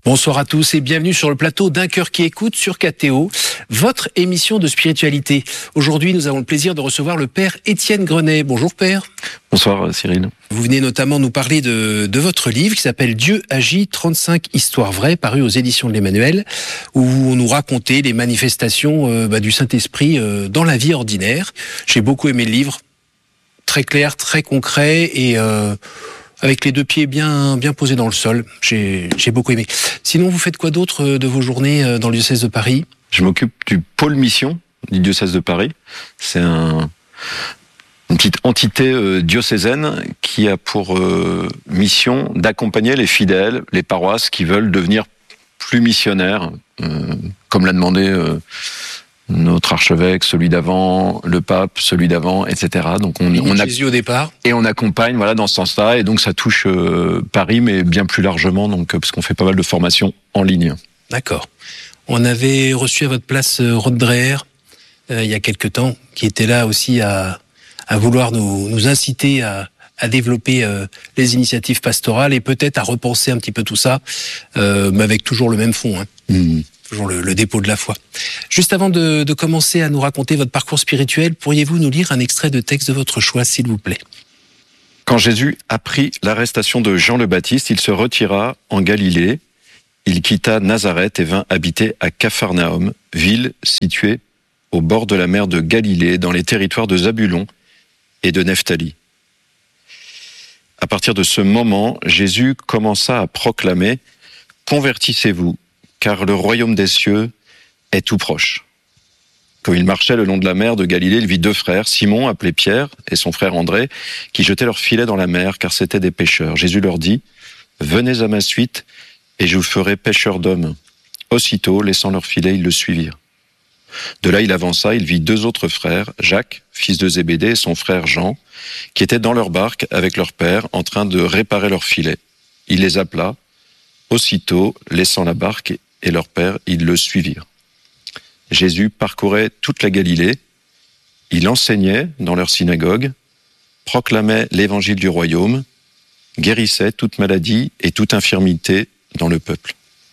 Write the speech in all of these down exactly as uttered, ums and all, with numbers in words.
Bonsoir à tous et bienvenue sur le plateau d'Un cœur qui écoute sur K T O, votre émission de spiritualité. Aujourd'hui, nous avons le plaisir de recevoir le Père Étienne Grenet. Bonjour Père. Bonsoir Cyril. Vous venez notamment nous parler de, de votre livre qui s'appelle Dieu agit, trente-cinq histoires vraies, paru aux éditions de l'Emmanuel, où vous nous racontez les manifestations euh, bah, du Saint-Esprit euh, dans la vie ordinaire. J'ai beaucoup aimé le livre, très clair, très concret et... Euh, avec les deux pieds bien bien posés dans le sol. J'ai, j'ai beaucoup aimé. Sinon, vous faites quoi d'autre de vos journées dans le diocèse de Paris ? Je m'occupe du pôle mission du diocèse de Paris. C'est un, une petite entité euh, diocésaine qui a pour euh, mission d'accompagner les fidèles, les paroisses qui veulent devenir plus missionnaires, euh, comme l'a demandé euh, notre archevêque, celui d'avant, le pape, celui d'avant, et cetera. Donc on, on a Jésus au départ et on accompagne, voilà, dans ce sens-là. Et donc ça touche euh, Paris, mais bien plus largement, donc parce qu'on fait pas mal de formations en ligne. D'accord. On avait reçu à votre place euh, Rod Dreher euh, il y a quelque temps, qui était là aussi à à vouloir nous nous inciter à à développer euh, les initiatives pastorales et peut-être à repenser un petit peu tout ça, euh, mais avec toujours le même fond. Hein. Mmh. Toujours le, le dépôt de la foi. Juste avant de, de commencer à nous raconter votre parcours spirituel, pourriez-vous nous lire un extrait de texte de votre choix, s'il vous plaît ? Quand Jésus apprit l'arrestation de Jean le Baptiste, il se retira en Galilée. Il quitta Nazareth et vint habiter à Capharnaüm, ville située au bord de la mer de Galilée, dans les territoires de Zabulon et de Nephtali. À partir de ce moment, Jésus commença à proclamer « Convertissez-vous ». Car le royaume des cieux est tout proche. Quand il marchait le long de la mer de Galilée, il vit deux frères, Simon, appelé Pierre, et son frère André, qui jetaient leurs filets dans la mer, car c'étaient des pêcheurs. Jésus leur dit, « Venez à ma suite, et je vous ferai pêcheurs d'hommes. » Aussitôt, laissant leurs filets, ils le suivirent. De là, il avança, il vit deux autres frères, Jacques, fils de Zébédée, et son frère Jean, qui étaient dans leur barque avec leur père, en train de réparer leurs filets. Il les appela. Aussitôt, laissant la barque et leur père, ils le suivirent. Jésus parcourait toute la Galilée, il enseignait dans leur synagogue, proclamait l'évangile du royaume, guérissait toute maladie et toute infirmité dans le peuple.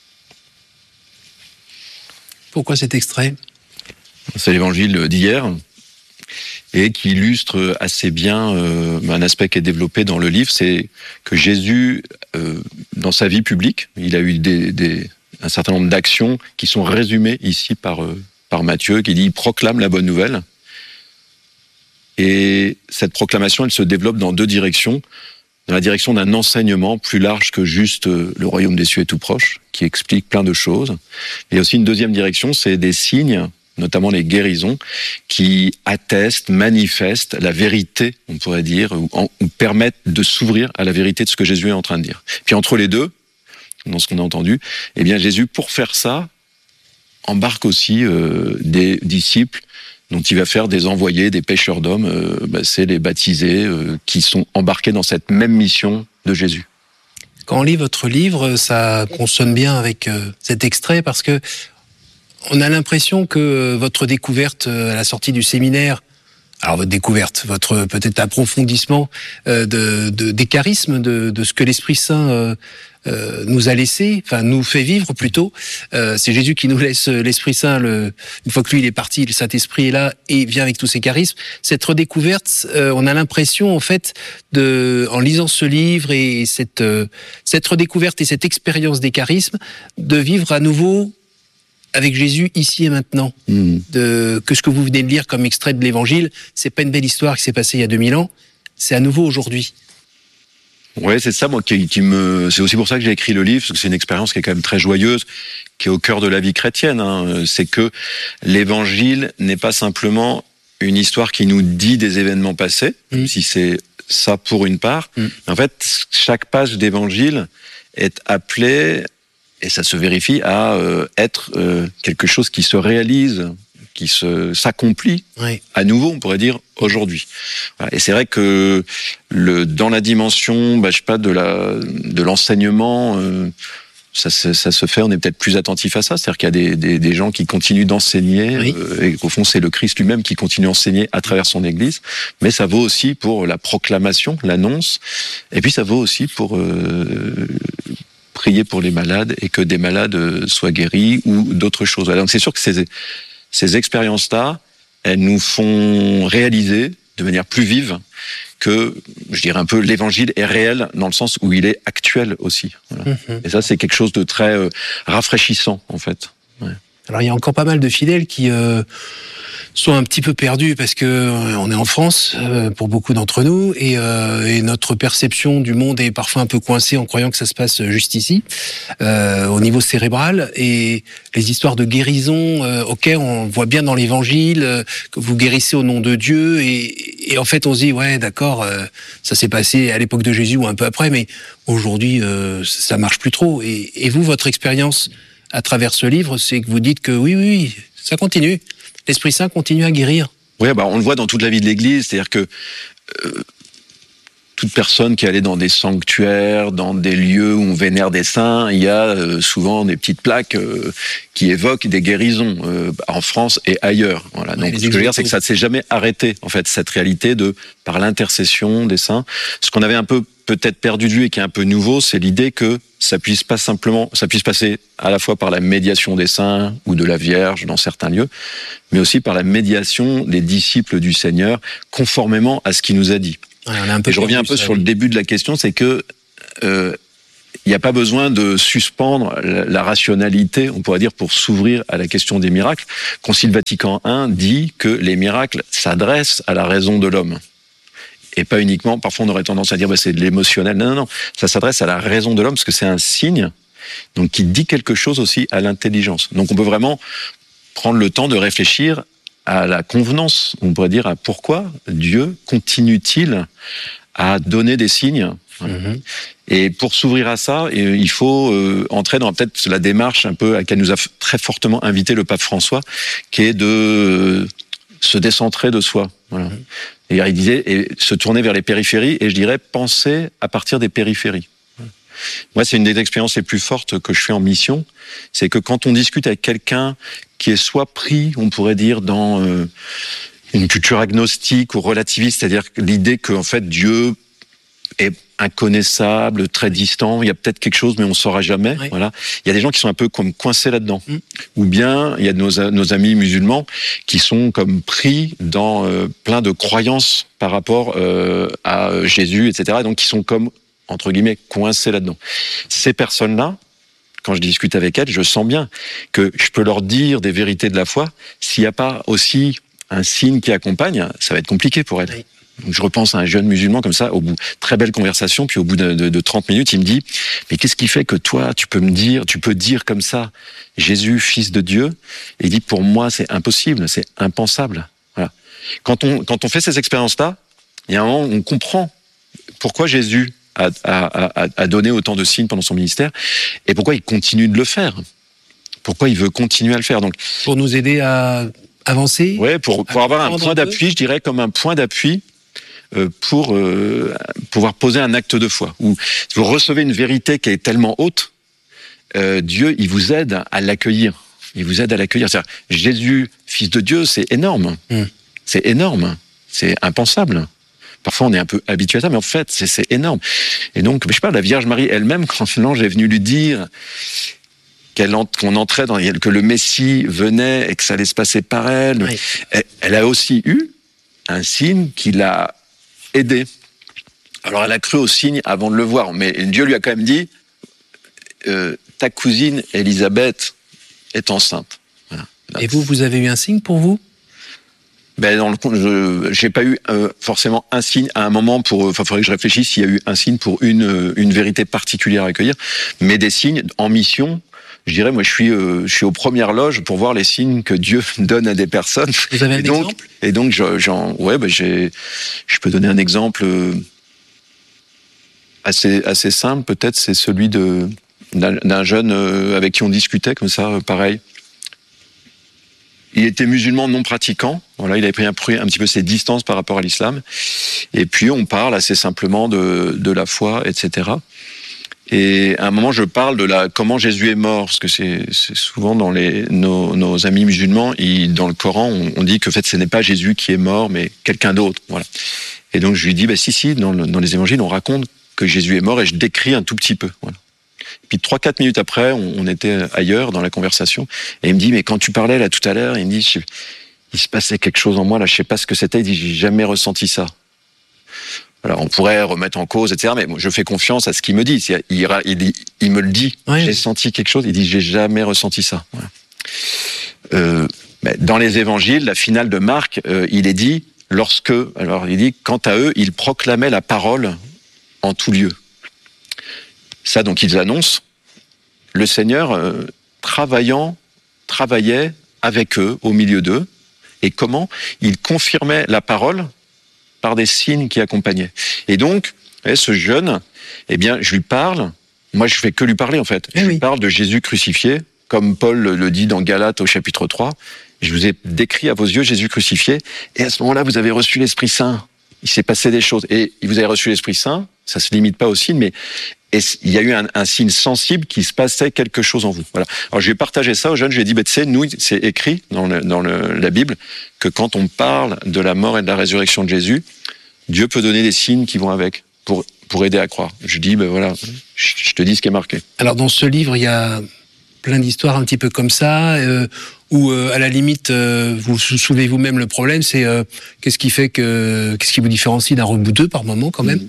Pourquoi cet extrait ? C'est l'évangile d'hier et qui illustre assez bien euh, un aspect qui est développé dans le livre, c'est que Jésus, euh, dans sa vie publique, il a eu des... des un certain nombre d'actions qui sont résumées ici par, euh, par Matthieu, qui dit « il proclame la bonne nouvelle ». Et cette proclamation, elle se développe dans deux directions. Dans la direction d'un enseignement plus large que juste euh, « le royaume des cieux est tout proche », qui explique plein de choses. Et aussi une deuxième direction, c'est des signes, notamment les guérisons, qui attestent, manifestent la vérité, on pourrait dire, ou, en, ou permettent de s'ouvrir à la vérité de ce que Jésus est en train de dire. Puis entre les deux, dans ce qu'on a entendu, eh bien Jésus, pour faire ça, embarque aussi euh, des disciples dont il va faire des envoyés, des pêcheurs d'hommes, euh, bah, c'est les baptisés euh, qui sont embarqués dans cette même mission de Jésus. Quand on lit votre livre, ça consonne bien avec euh, cet extrait parce que on a l'impression que votre découverte à la sortie du séminaire, alors votre découverte, votre peut-être approfondissement euh, de, de, des charismes, de, de ce que l'Esprit Saint euh, euh, nous a laissé, enfin nous fait vivre plutôt. Euh, c'est Jésus qui nous laisse l'Esprit Saint. Le, une fois que lui il est parti, le Saint-Esprit est là et vient avec tous ses charismes. Cette redécouverte, euh, on a l'impression en fait, de, en lisant ce livre et cette, euh, cette redécouverte et cette expérience des charismes, de vivre à nouveau avec Jésus ici et maintenant, mmh. de, que ce que vous venez de lire comme extrait de l'Évangile, c'est pas une belle histoire qui s'est passée il y a deux mille ans, c'est à nouveau aujourd'hui. Ouais, c'est ça, moi, qui, qui me, c'est aussi pour ça que j'ai écrit le livre, parce que c'est une expérience qui est quand même très joyeuse, qui est au cœur de la vie chrétienne, hein. C'est que l'Évangile n'est pas simplement une histoire qui nous dit des événements passés, mmh. même si c'est ça pour une part. Mmh. En fait, chaque page d'Évangile est appelée, et ça se vérifie, à euh, être euh, quelque chose qui se réalise, qui se s'accomplit oui. à nouveau, on pourrait dire, aujourd'hui. Voilà. Et c'est vrai que le, dans la dimension, bah, je sais pas, de la de l'enseignement, euh, ça, ça, ça se fait, on est peut-être plus attentif à ça. C'est-à-dire qu'il y a des, des, des gens qui continuent d'enseigner, oui. euh, et qu'au fond, c'est le Christ lui-même qui continue d'enseigner à travers son Église. Mais ça vaut aussi pour la proclamation, l'annonce, et puis ça vaut aussi pour euh, prier pour les malades et que des malades soient guéris ou d'autres choses. Donc c'est sûr que ces, ces expériences-là, elles nous font réaliser de manière plus vive que, je dirais un peu, l'évangile est réel dans le sens où il est actuel aussi. Voilà. Mmh. Et ça, c'est quelque chose de très euh, rafraîchissant, en fait. Ouais. Alors, il y a encore pas mal de fidèles qui euh, sont un petit peu perdus parce que euh, on est en France, euh, pour beaucoup d'entre nous, et, euh, et notre perception du monde est parfois un peu coincée en croyant que ça se passe juste ici, euh, au niveau cérébral. Et les histoires de guérison, euh, ok, on voit bien dans l'Évangile euh, que vous guérissez au nom de Dieu, et, et en fait, on se dit, ouais, d'accord, euh, ça s'est passé à l'époque de Jésus ou un peu après, mais aujourd'hui, euh, ça marche plus trop. Et, et vous, votre expérience à travers ce livre, c'est que vous dites que oui, oui, oui, ça continue. L'Esprit Saint continue à guérir. Oui, bah on le voit dans toute la vie de l'Église, c'est-à-dire que euh, toute personne qui est allée dans des sanctuaires, dans des lieux où on vénère des saints, il y a euh, souvent des petites plaques euh, qui évoquent des guérisons euh, en France et ailleurs. Voilà. Donc, ouais, ce que je veux dire, c'est que ça ne s'est jamais arrêté, en fait, cette réalité de par l'intercession des saints. Ce qu'on avait un peu peut-être perdu de vue et qui est un peu nouveau, c'est l'idée que ça puisse pas simplement, ça puisse passer à la fois par la médiation des saints ou de la Vierge dans certains lieux, mais aussi par la médiation des disciples du Seigneur, conformément à ce qu'il nous a dit. Ouais, on a un peu et je reviens un peu ça, sur oui. le début de la question, c'est que euh, il n'y a pas besoin de suspendre la, la rationalité, on pourrait dire, pour s'ouvrir à la question des miracles. Concile Vatican un dit que les miracles s'adressent à la raison de l'homme. Et pas uniquement, parfois on aurait tendance à dire bah, c'est de l'émotionnel. Non, non, non, ça s'adresse à la raison de l'homme parce que c'est un signe donc, qui dit quelque chose aussi à l'intelligence. Donc on peut vraiment prendre le temps de réfléchir à la convenance, on pourrait dire à pourquoi Dieu continue-t-il à donner des signes. Voilà. Mmh. Et pour s'ouvrir à ça, il faut euh, entrer dans peut-être la démarche un peu à laquelle nous a très fortement invité le pape François, qui est de euh, se décentrer de soi. Voilà. Mmh. Et il disait, et se tourner vers les périphéries, et je dirais penser à partir des périphéries. Moi, c'est une des expériences les plus fortes que je fais en mission, c'est que quand on discute avec quelqu'un qui est soit pris, on pourrait dire, dans euh, une culture agnostique ou relativiste, c'est-à-dire l'idée que en fait Dieu est inconnaissable, très distant, il y a peut-être quelque chose mais on ne saura jamais. Oui. Voilà. Il y a des gens qui sont un peu comme coincés là-dedans. Mm. Ou bien il y a nos, nos amis musulmans qui sont comme pris dans euh, plein de croyances par rapport euh, à Jésus, et cetera. Donc qui sont comme, entre guillemets, coincés là-dedans. Ces personnes-là, quand je discute avec elles, je sens bien que je peux leur dire des vérités de la foi. S'il n'y a pas aussi un signe qui accompagne, ça va être compliqué pour elles. Oui. Donc je repense à un jeune musulman comme ça, au bout, très belle conversation, puis au bout de, de, de trente minutes, il me dit « Mais qu'est-ce qui fait que toi, tu peux me dire, tu peux dire comme ça, Jésus, fils de Dieu ?» Et il dit « Pour moi, c'est impossible, c'est impensable. » Voilà. Quand on, quand on fait ces expériences-là, il y a un moment où on comprend pourquoi Jésus a, a, a, a donné autant de signes pendant son ministère et pourquoi il continue de le faire. Pourquoi il veut continuer à le faire. Donc, pour nous aider à avancer. Ouais, pour, pour avoir un point d'appui, je dirais comme un point d'appui euh, pour euh, pouvoir poser un acte de foi. Où vous recevez une vérité qui est tellement haute, euh, Dieu, il vous aide à l'accueillir. Il vous aide à l'accueillir. C'est-à-dire, Jésus, fils de Dieu, c'est énorme. Mm. C'est énorme. C'est impensable. Parfois, on est un peu habitué à ça, mais en fait, c'est, c'est énorme. Et donc, je sais pas, la Vierge Marie elle-même, quand l'ange est venu lui dire qu'elle en, qu'on entrait dans, que le Messie venait et que ça allait se passer par elle, oui. elle, elle a aussi eu un signe qui l'a aidée. Alors, elle a cru au signe avant de le voir, mais Dieu lui a quand même dit euh, ta cousine Élisabeth est enceinte. Voilà. Et vous, vous avez eu un signe pour vous ? Ben dans le je j'ai pas eu euh, forcément un signe à un moment pour enfin faudrait que je réfléchisse s'il y a eu un signe pour une une vérité particulière à accueillir, mais des signes en mission. Je dirais, moi, je suis, euh, je suis aux premières loges pour voir les signes que Dieu donne à des personnes. Vous avez un et donc, exemple ? Et donc, je, j'en, ouais, ben j'ai, je peux donner un exemple assez assez simple, peut-être, c'est celui de d'un, d'un jeune euh, avec qui on discutait comme ça, euh, pareil. Il était musulman non pratiquant, voilà, il avait pris un, un petit peu ses distances par rapport à l'islam. Et puis on parle assez simplement de, de la foi, et cetera. Et à un moment, je parle de la comment Jésus est mort, parce que c'est, c'est souvent dans les nos, nos amis musulmans, ils, dans le Coran, on, on dit que en fait, ce n'est pas Jésus qui est mort, mais quelqu'un d'autre. Voilà. Et donc je lui dis, bah si si, dans, le, dans les évangiles, on raconte que Jésus est mort, et je décris un tout petit peu. Voilà. Puis trois, quatre minutes après, on, on était ailleurs dans la conversation. Et il me dit, mais quand tu parlais là tout à l'heure, il me dit, je, il se passait quelque chose en moi là, je sais pas ce que c'était. Il dit, j'ai jamais ressenti ça. Alors on pourrait remettre en cause, et cetera. Mais bon, je fais confiance à ce qu'il me dit. Il, il, il, il me le dit. Oui. J'ai senti quelque chose. Il dit, j'ai jamais ressenti ça. Voilà. Euh, dans les évangiles, la finale de Marc, euh, il est dit, lorsque, alors il dit, quant à eux, ils proclamaient la parole en tout lieu. Ça, donc, ils annoncent le Seigneur euh, travaillant, travaillait avec eux, au milieu d'eux, et comment il confirmait la parole par des signes qui accompagnaient. Et donc, voyez, ce jeune, eh bien, je lui parle, moi je fais que lui parler en fait, je oui. lui parle de Jésus crucifié, comme Paul le dit dans Galates au chapitre trois, je vous ai décrit à vos yeux Jésus crucifié, et à ce moment-là, vous avez reçu l'Esprit Saint. Il s'est passé des choses, et vous avez reçu l'Esprit Saint, ça se limite pas au signe, mais et il y a eu un, un signe sensible qui se passait quelque chose en vous. Voilà. Alors je vais partager ça aux jeunes, je vais dire, bah, tu sais, nous, c'est écrit dans, le, dans le, la Bible que quand on parle de la mort et de la résurrection de Jésus, Dieu peut donner des signes qui vont avec pour, pour aider à croire. Je dis, ben voilà, je, je te dis ce qui est marqué. Alors dans ce livre, il y a plein d'histoires un petit peu comme ça, euh, où euh, à la limite, euh, vous soulevez vous-même le problème, c'est euh, qu'est-ce qui fait que, qu'est-ce qui vous différencie d'un rebouteux par moment quand même, mmh.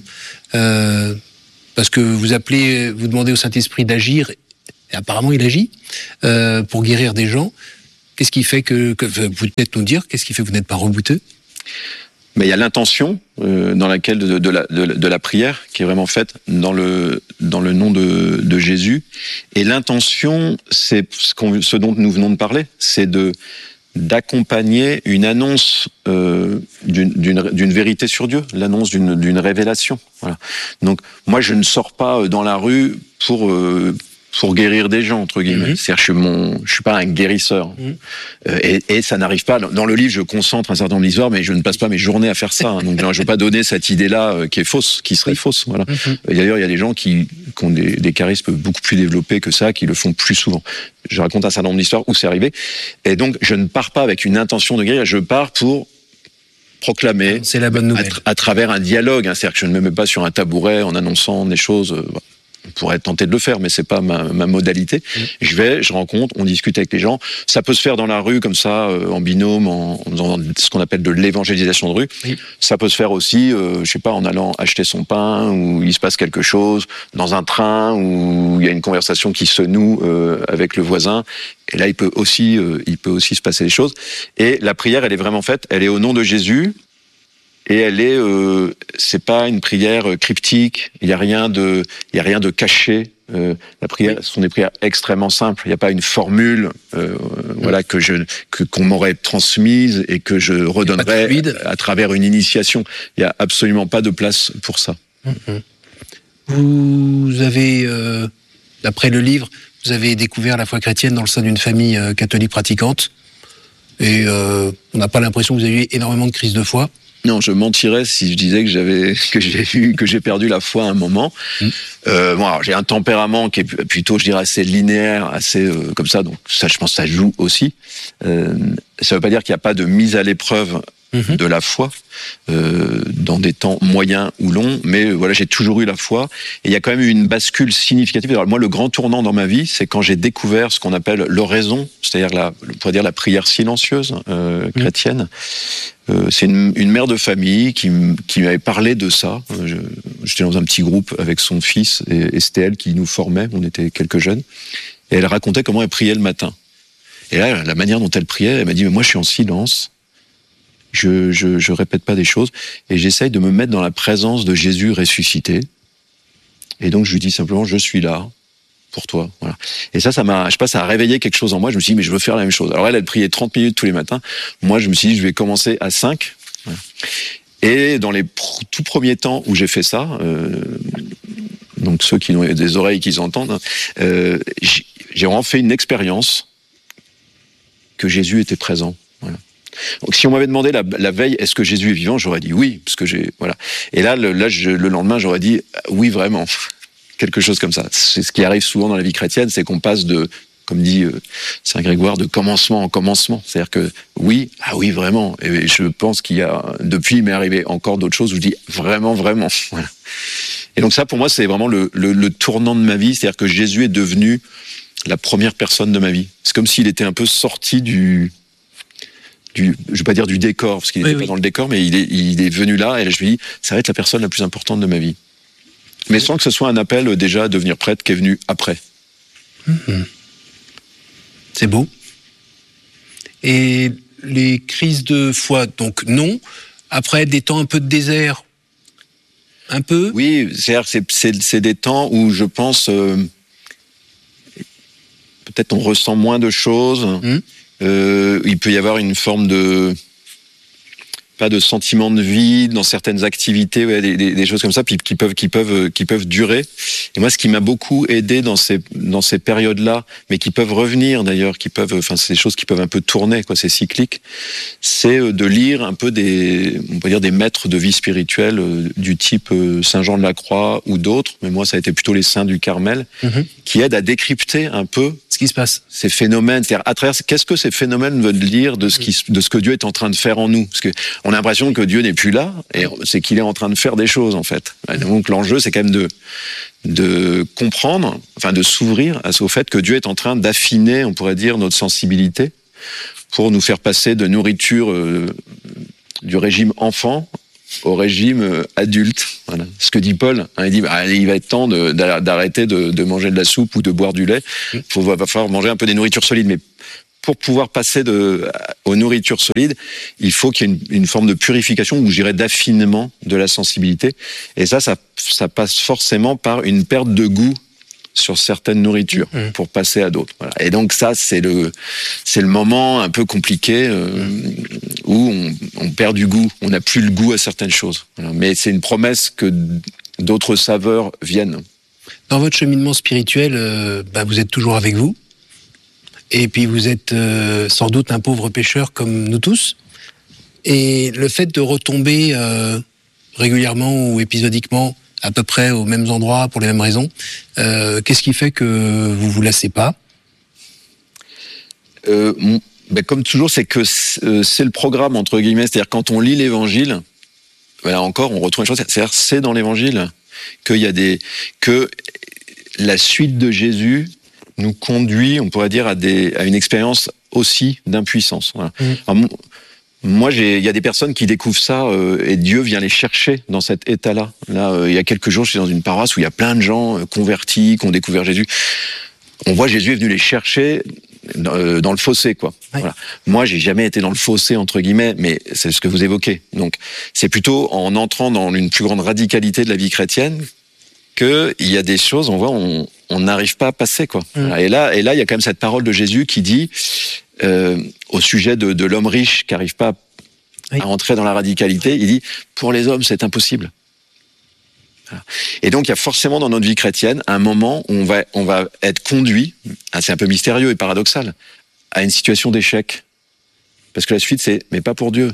euh, parce que vous appelez, vous demandez au Saint-Esprit d'agir, et apparemment il agit, euh, pour guérir des gens. Qu'est-ce qui fait que, que vous pouvez peut-être nous dire, qu'est-ce qui fait que vous n'êtes pas rebouteux? Mais il y a l'intention euh, dans laquelle de, de, la, de, de la prière qui est vraiment faite dans le dans le nom de, de Jésus. Et l'intention, c'est ce, qu'on, ce dont nous venons de parler, c'est de d'accompagner une annonce euh, d'une, d'une, d'une vérité sur Dieu, l'annonce d'une, d'une révélation. Voilà. Donc moi, je ne sors pas dans la rue pour euh, pour guérir des gens, entre guillemets. Mmh. C'est-à-dire, je suis mon, je suis pas un guérisseur. Mmh. Euh, et, et ça n'arrive pas. Dans le livre, je concentre un certain nombre d'histoires, mais je ne passe pas mes journées à faire ça. Hein. Donc, je ne veux pas donner cette idée-là euh, qui est fausse, qui serait fausse. Voilà. Mmh. Et d'ailleurs, il y a des gens qui, qui ont des, des charismes beaucoup plus développés que ça, qui le font plus souvent. Je raconte un certain nombre d'histoires où c'est arrivé. Et donc, je ne pars pas avec une intention de guérir. Je pars pour proclamer. C'est la bonne nouvelle. À, à travers un dialogue. Hein. C'est-à-dire que je ne me mets pas sur un tabouret en annonçant des choses. Euh, voilà. On pourrait tenter de le faire, mais c'est pas ma, ma modalité. Mmh. Je vais, je rencontre, on discute avec les gens. Ça peut se faire dans la rue, comme ça, euh, en binôme, en, en faisant ce qu'on appelle de l'évangélisation de rue. Mmh. Ça peut se faire aussi, euh, je sais pas, en allant acheter son pain, où il se passe quelque chose, dans un train, où il y a une conversation qui se noue euh, avec le voisin. Et là, il peut aussi, euh, il peut aussi se passer des choses. Et la prière, elle est vraiment faite. Elle est au nom de Jésus. Et elle est, euh, c'est pas une prière cryptique. Il y a rien de, il y a rien de caché. Euh, la prière, ce sont des prières extrêmement simples. Il n'y a pas une formule, euh, oui. voilà, que je, que qu'on m'aurait transmise et que je redonnerais à travers une initiation. Il y a absolument pas de place pour ça. Mm-hmm. Vous avez, euh, d'après le livre, vous avez découvert la foi chrétienne dans le sein d'une famille euh, catholique pratiquante. Et euh, on n'a pas l'impression que vous avez eu énormément de crises de foi. Non, je mentirais si je disais que j'avais que j'ai eu que j'ai perdu la foi à un moment. Mmh. Euh, bon, alors, j'ai un tempérament qui est plutôt, je dirais, assez linéaire, assez euh, comme ça. Donc ça, je pense, que ça joue aussi. Euh, ça veut pas dire qu'il n'y a pas de mise à l'épreuve mmh. de la foi euh, dans des temps moyens ou longs, mais voilà, j'ai toujours eu la foi. Et il y a quand même eu une bascule significative. Alors, moi, le grand tournant dans ma vie, c'est quand j'ai découvert ce qu'on appelle l'oraison, c'est-à-dire la, on pourrait dire la prière silencieuse euh, chrétienne. Mmh. Euh, c'est une, une mère de famille qui, qui m'avait parlé de ça. Je, j'étais dans un petit groupe avec son fils et, et c'était elle qui nous formait. On était quelques jeunes. Et elle racontait comment elle priait le matin. Et là, la manière dont elle priait, elle m'a dit, mais moi, je suis en silence. Je, je, je répète pas des choses. Et j'essaye de me mettre dans la présence de Jésus ressuscité. Et donc, je lui dis simplement, je suis là pour toi. Voilà. Et ça, ça m'a, je sais pas, ça a réveillé quelque chose en moi. Je me suis dit, mais je veux faire la même chose. Alors elle, elle priait trente minutes tous les matins. Moi, je me suis dit, je vais commencer à cinq. Voilà. Et dans les pr- tout premiers temps où j'ai fait ça, euh, donc ceux qui ont des oreilles qui entendent, euh, j'ai, j'ai vraiment fait une expérience que Jésus était présent. Voilà. Donc, si on m'avait demandé la, la veille, est-ce que Jésus est vivant, j'aurais dit oui, parce que j'ai, voilà. Et là, le, là, je, le lendemain, j'aurais dit oui, vraiment. Quelque chose comme ça. C'est ce qui arrive souvent dans la vie chrétienne, c'est qu'on passe de, comme dit euh, Saint Grégoire, de commencement en commencement. C'est-à-dire que oui, ah oui, vraiment. Et je pense qu'il y a, depuis, il m'est arrivé encore d'autres choses où je dis vraiment, vraiment. Voilà. Et donc ça, pour moi, c'est vraiment le, le, le tournant de ma vie. C'est-à-dire que Jésus est devenu la première personne de ma vie. C'est comme s'il était un peu sorti du... du je vais pas dire du décor, parce qu'il n'était oui, pas oui. dans le décor, mais il est, il est venu là, et là, je me dis, ça va être la personne la plus importante de ma vie. Mais sans que ce soit un appel déjà à devenir prêtre qui est venu après. Mmh. C'est beau. Et les crises de foi, donc non. Après, des temps un peu de désert, un peu. Oui, c'est-à-dire c'est, c'est, c'est des temps où je pense, euh, peut-être on ressent moins de choses. Mmh. Euh, il peut y avoir une forme de... pas de sentiment de vide dans certaines activités, ouais, des, des, des choses comme ça, puis qui peuvent, qui peuvent, qui peuvent durer. Et moi, ce qui m'a beaucoup aidé dans ces, dans ces périodes-là, mais qui peuvent revenir d'ailleurs, qui peuvent, enfin, c'est des choses qui peuvent un peu tourner, quoi, c'est cyclique. C'est de lire un peu des, on peut dire des maîtres de vie spirituelle du type Saint Jean de la Croix ou d'autres. Mais moi, ça a été plutôt les saints du Carmel, mmh. qui aident à décrypter un peu ce qui se passe, ces phénomènes. C'est-à-dire à travers, qu'est-ce que ces phénomènes veulent dire de ce qui, de ce que Dieu est en train de faire en nous, parce que on a l'impression que Dieu n'est plus là, et c'est qu'il est en train de faire des choses, en fait. Et donc l'enjeu, c'est quand même de, de comprendre, enfin de s'ouvrir au fait que Dieu est en train d'affiner, on pourrait dire, notre sensibilité, pour nous faire passer de nourriture euh, du régime enfant au régime euh, adulte. Voilà. Ce que dit Paul, hein, il dit bah, il va être temps de, d'arrêter de, de manger de la soupe ou de boire du lait. Il va falloir manger un peu des nourritures solides, mais pour pouvoir passer de, aux nourritures solides, il faut qu'il y ait une, une forme de purification, ou je dirais d'affinement de la sensibilité. Et ça, ça, ça passe forcément par une perte de goût sur certaines nourritures mmh. pour passer à d'autres. Voilà. Et donc ça, c'est le, c'est le moment un peu compliqué euh, mmh. où on, on perd du goût, on n'a plus le goût à certaines choses. Voilà. Mais c'est une promesse que d'autres saveurs viennent. Dans votre cheminement spirituel, euh, bah, vous êtes toujours avec vous. Et puis vous êtes euh, sans doute un pauvre pécheur comme nous tous. Et le fait de retomber euh, régulièrement ou épisodiquement à peu près aux mêmes endroits pour les mêmes raisons, euh, qu'est-ce qui fait que vous vous lassez pas ? euh, ben Comme toujours, c'est que c'est le programme, entre guillemets. C'est-à-dire quand on lit l'Évangile, là encore, on retrouve une chose. C'est-à-dire c'est dans l'Évangile qu'il y a des... que la suite de Jésus nous conduit, on pourrait dire, à, des, à une expérience aussi d'impuissance. Voilà. Mmh. Alors, moi, il y a des personnes qui découvrent ça euh, et Dieu vient les chercher dans cet état-là. Là, euh, il y a quelques jours, je suis dans une paroisse où il y a plein de gens euh, convertis, qui ont découvert Jésus. On voit Jésus est venu les chercher dans, euh, dans le fossé, quoi. Ouais. Voilà. Moi, j'ai jamais été dans le fossé, entre guillemets, mais c'est ce que vous évoquez. Donc, c'est plutôt en entrant dans une plus grande radicalité de la vie chrétienne qu'il y a des choses, on voit, on on n'arrive pas à passer, quoi. Mmh. Et là, et là, il y a quand même cette parole de Jésus qui dit, euh, au sujet de, de l'homme riche qui n'arrive pas oui. à entrer dans la radicalité, il dit, pour les hommes, c'est impossible. Voilà. Et donc, il y a forcément dans notre vie chrétienne un moment où on va, on va être conduit, hein, c'est un peu mystérieux et paradoxal, à une situation d'échec. Parce que la suite, c'est, mais pas pour Dieu.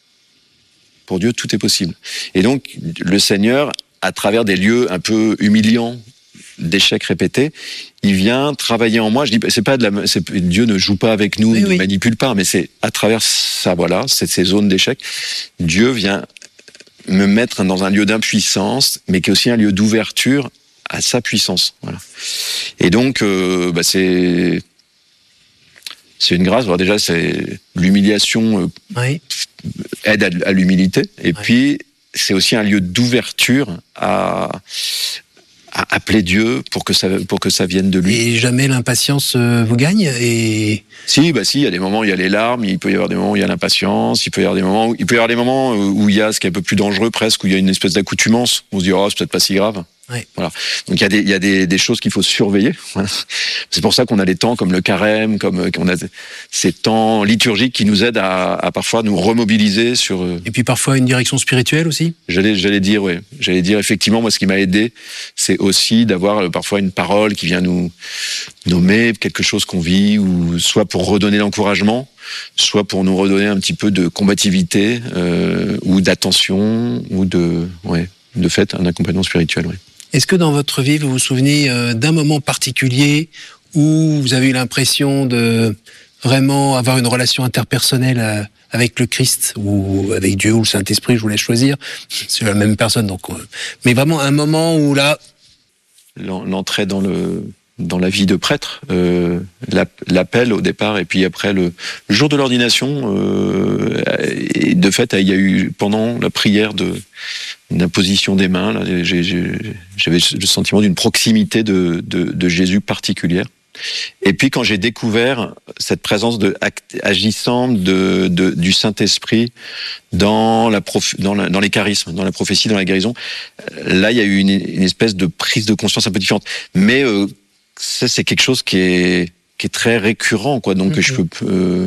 Pour Dieu, tout est possible. Et donc, le Seigneur, à travers des lieux un peu humiliants, d'échecs répétés, il vient travailler en moi. Je dis, c'est pas de la, c'est, Dieu ne joue pas avec nous, oui, ne oui. manipule pas, mais c'est à travers ça, voilà, c'est ces zones d'échec, Dieu vient me mettre dans un lieu d'impuissance, mais qui est aussi un lieu d'ouverture à sa puissance. Voilà. Et donc, euh, bah c'est c'est une grâce. Alors déjà, c'est l'humiliation euh, oui. aide à, à l'humilité, et oui. puis c'est aussi un lieu d'ouverture à à appeler Dieu pour que ça pour que ça vienne de lui. Et jamais l'impatience euh, vous gagne et si bah si il y a des moments où il y a les larmes, il peut y avoir des moments où il y a l'impatience, il peut y avoir des moments où, il peut y avoir des moments où il y a ce qui est un peu plus dangereux presque, où il y a une espèce d'accoutumance, on se dit oh c'est peut-être pas si grave. Ouais. Voilà. Donc il y a des il y a des, des choses qu'il faut surveiller. Voilà. C'est pour ça qu'on a des temps comme le carême, comme qu'on a ces temps liturgiques qui nous aident à, à parfois nous remobiliser sur. Et puis parfois une direction spirituelle aussi. J'allais j'allais dire oui, j'allais dire effectivement moi ce qui m'a aidé c'est aussi d'avoir parfois une parole qui vient nous nommer quelque chose qu'on vit, ou soit pour redonner l'encouragement, soit pour nous redonner un petit peu de combativité euh, ou d'attention ou de ouais de fait un accompagnement spirituel. Ouais. Est-ce que dans votre vie, vous vous souvenez euh, d'un moment particulier où vous avez eu l'impression de vraiment avoir une relation interpersonnelle euh, avec le Christ ou avec Dieu ou le Saint-Esprit, je vous laisse choisir. C'est la même personne, donc. Euh, mais vraiment un moment où là, l'entrée dans le dans la vie de prêtre, euh, l'appel au départ et puis après le, le jour de l'ordination. Euh, et de fait, il y a eu pendant la prière de l'imposition des mains, là, j'ai, j'ai, j'avais le sentiment d'une proximité de, de, de Jésus particulière. Et puis quand j'ai découvert cette présence de, agissante de, de, du Saint-Esprit dans, la prof, dans, la, dans les charismes, dans la prophétie, dans la guérison, là il y a eu une, une espèce de prise de conscience un peu différente. Mais euh, ça c'est quelque chose qui est, qui est très récurrent, quoi. Donc mm-hmm. je peux... Euh,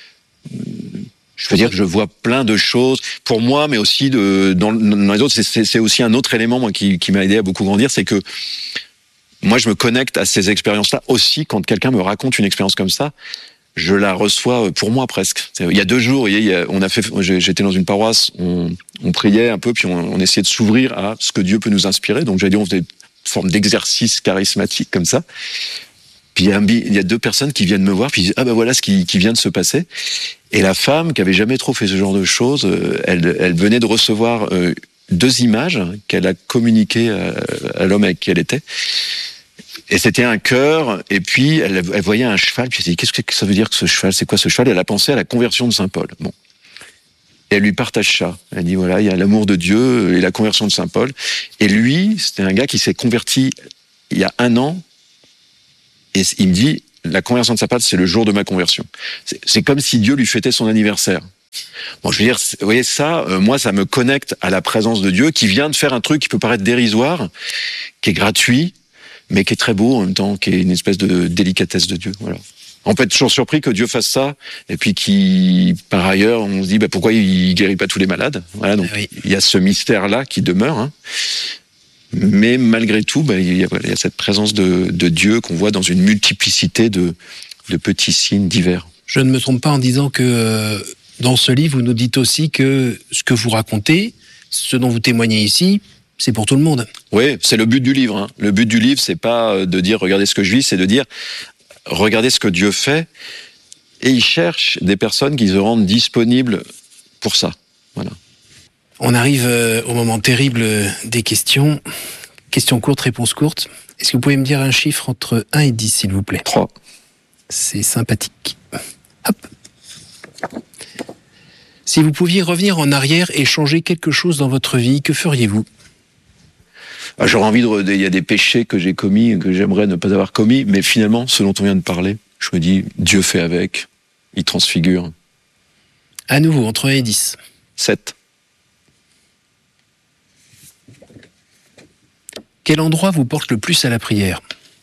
Je veux dire que je vois plein de choses pour moi, mais aussi de, dans, dans les autres. C'est, c'est, c'est aussi un autre élément moi, qui, qui m'a aidé à beaucoup grandir, c'est que moi, je me connecte à ces expériences-là aussi quand quelqu'un me raconte une expérience comme ça. Je la reçois pour moi presque. Il y a deux jours, il y a, on a fait, j'étais dans une paroisse, on, on priait un peu, puis on, on essayait de s'ouvrir à ce que Dieu peut nous inspirer. Donc, j'allais dire, on faisait une forme d'exercice charismatique comme ça. Puis il y, a un, il y a deux personnes qui viennent me voir, puis ils disent, ah ben voilà ce qui, qui vient de se passer. Et la femme, qui avait jamais trop fait ce genre de choses, elle, elle venait de recevoir deux images qu'elle a communiquées à, à l'homme avec qui elle était. Et c'était un cœur, et puis elle, elle voyait un cheval, puis elle s'est dit, qu'est-ce que ça veut dire que ce cheval? C'est quoi ce cheval? Et elle a pensé à la conversion de Saint Paul. Bon. Et elle lui partage ça. Elle dit, voilà, il y a l'amour de Dieu et la conversion de Saint Paul. Et lui, c'était un gars qui s'est converti il y a un an, et il me dit, la conversion de Saint Paul, c'est le jour de ma conversion. C'est, c'est comme si Dieu lui fêtait son anniversaire. Bon, je veux dire, vous voyez, ça, euh, moi, ça me connecte à la présence de Dieu qui vient de faire un truc qui peut paraître dérisoire, qui est gratuit, mais qui est très beau en même temps, qui est une espèce de délicatesse de Dieu. Voilà. On peut être toujours surpris que Dieu fasse ça, et puis qui, par ailleurs, on se dit, bah, pourquoi il guérit pas tous les malades? Voilà, donc oui. Il y a ce mystère-là qui demeure, hein. Mais malgré tout, bah, il y a, il y a cette présence de, de Dieu qu'on voit dans une multiplicité de, de petits signes divers. Je ne me trompe pas en disant que euh, dans ce livre, vous nous dites aussi que ce que vous racontez, ce dont vous témoignez ici, c'est pour tout le monde. Oui, c'est le but du livre. Hein. Le but du livre, c'est pas de dire « regardez ce que je vis », c'est de dire « regardez ce que Dieu fait ». Et il cherche des personnes qui se rendent disponibles pour ça. Voilà. On arrive au moment terrible des questions. Questions courtes, réponses courtes. Est-ce que vous pouvez me dire un chiffre entre un et dix, s'il vous plaît? trois. C'est sympathique. Hop. Si vous pouviez revenir en arrière et changer quelque chose dans votre vie, que feriez-vous? Ah, j'aurais envie de... Il y a des péchés que j'ai commis, que j'aimerais ne pas avoir commis, mais finalement, ce dont on vient de parler, je me dis, Dieu fait avec, il transfigure. À nouveau, entre un et dix. sept. Quel endroit vous porte le plus à la prière?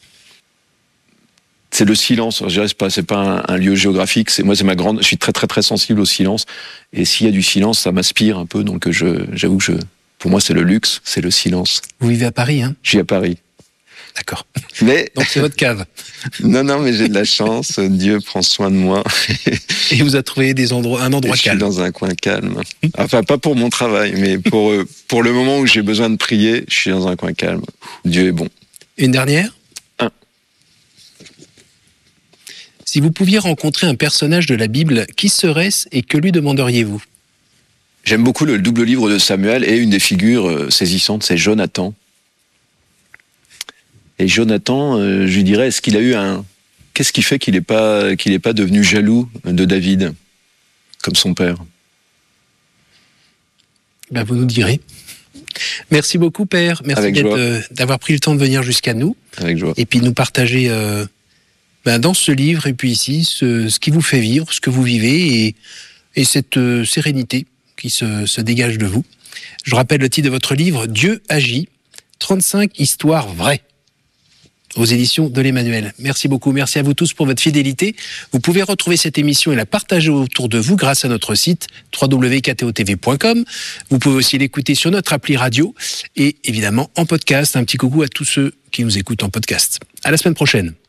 C'est le silence. Je dirais, c'est pas, c'est pas un, un lieu géographique. C'est, moi, c'est ma grande. Je suis très, très, très sensible au silence. Et s'il y a du silence, ça m'aspire un peu. Donc, je, j'avoue que je, pour moi, c'est le luxe, c'est le silence. Vous vivez à Paris, hein? Je vis à Paris. D'accord. Mais donc c'est votre cave. Non, non, mais j'ai de la chance. Dieu prend soin de moi. Et vous a trouvé des endroits, un endroit Et calme. Je suis dans un coin calme. Enfin, pas pour mon travail, mais pour pour le moment où j'ai besoin de prier, je suis dans un coin calme. Dieu est bon. Une dernière. Un. Si vous pouviez rencontrer un personnage de la Bible, qui serait-ce et que lui demanderiez-vous? J'aime beaucoup le double livre de Samuel et une des figures saisissantes, c'est Jonathan. Et Jonathan, euh, je lui dirais, est-ce qu'il a eu un... Qu'est-ce qui fait qu'il n'est pas, qu'il n'est pas devenu jaloux de David, comme son père? Ben, vous nous direz. Merci beaucoup, Père. Merci de, d'avoir pris le temps de venir jusqu'à nous. Avec joie. Et puis de nous partager euh, ben, dans ce livre et puis ici ce, ce qui vous fait vivre, ce que vous vivez et, et cette euh, sérénité qui se, se dégage de vous. Je rappelle le titre de votre livre, Dieu agit, trente-cinq histoires vraies, aux éditions de l'Emmanuel. Merci beaucoup. Merci à vous tous pour votre fidélité. Vous pouvez retrouver cette émission et la partager autour de vous grâce à notre site w w w point k t o t v point com. Vous pouvez aussi l'écouter sur notre appli radio et évidemment en podcast. Un petit coucou à tous ceux qui nous écoutent en podcast. À la semaine prochaine.